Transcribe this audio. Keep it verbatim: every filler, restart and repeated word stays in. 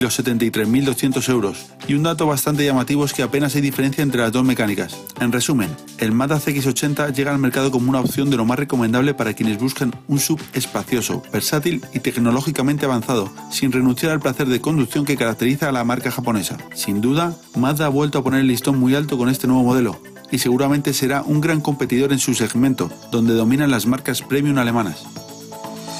los setenta y tres mil doscientos euros. Y un dato bastante llamativo es que apenas hay diferencia entre las dos mecánicas. En resumen, el Mazda C X ochenta llega al mercado como una opción de lo más recomendable para quienes buscan un S U V espacioso, versátil y tecnológicamente avanzado, sin renunciar al placer de conducción que caracteriza a la marca japonesa. Sin duda, Mazda ha vuelto a poner el listón muy alto con este nuevo modelo, y seguramente será un gran competidor en su segmento, donde dominan las marcas premium alemanas.